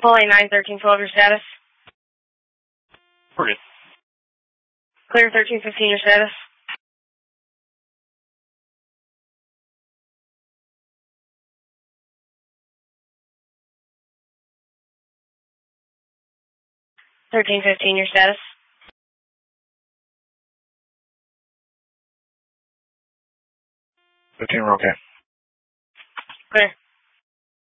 Pulling 91312, your status. We're good. Clear 1315, your status. Your status. 15, we're okay. Clear.